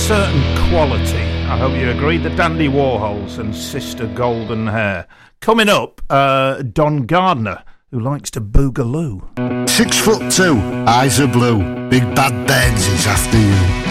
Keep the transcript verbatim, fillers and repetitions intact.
certain quality. I hope you agree. The Dandy Warhols and Sister Golden Hair. Coming up, uh, Don Gardner, who likes to boogaloo. Six foot two, eyes are blue, big bad Benz is after you.